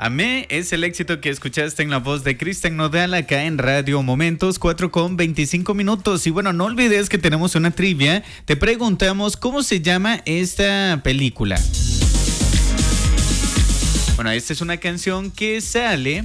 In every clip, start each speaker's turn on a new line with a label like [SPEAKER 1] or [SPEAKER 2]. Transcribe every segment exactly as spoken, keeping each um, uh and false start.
[SPEAKER 1] Amé es el éxito que escuchaste en la voz de Cristian Nodal acá en Radio Momentos, cuatro con veinticinco minutos. Y bueno, no olvides que tenemos una trivia. Te preguntamos cómo se llama esta película. Bueno, esta es una canción que sale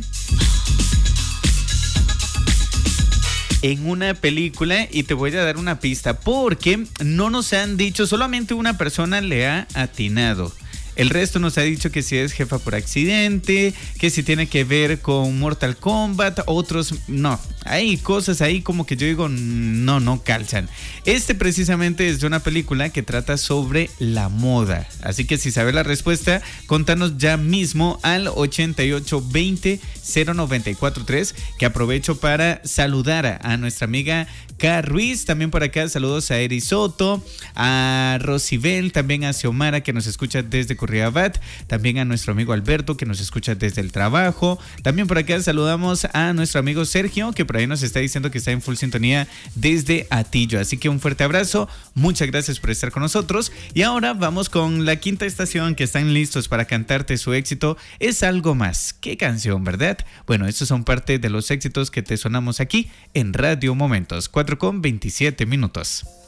[SPEAKER 1] en una película y te voy a dar una pista porque no nos han dicho, solamente una persona le ha atinado. El resto nos ha dicho que si es jefa por accidente, que si tiene que ver con Mortal Kombat, otros no. Hay cosas ahí como que yo digo, no, no calzan. Este precisamente es de una película que trata sobre la moda. Así que si sabes la respuesta, contanos ya mismo al ochenta y ocho veinte cero noventa y cuatro tres, que aprovecho para saludar a nuestra amiga K. Ruiz. También por acá saludos a Eri Soto, a Rosibel, también a Xiomara que nos escucha desde Curriabat, también a nuestro amigo Alberto que nos escucha desde el trabajo. También por acá saludamos a nuestro amigo Sergio que por ahí nos está diciendo que está en full sintonía desde Atillo. Así que un fuerte abrazo, muchas gracias por estar con nosotros. Y ahora vamos con la quinta estación, que están listos para cantarte su éxito. Es Algo Más. ¿Qué canción, verdad? Bueno, estos son parte de los éxitos que te sonamos aquí en Radio Momentos, cuatro con veintisiete minutos.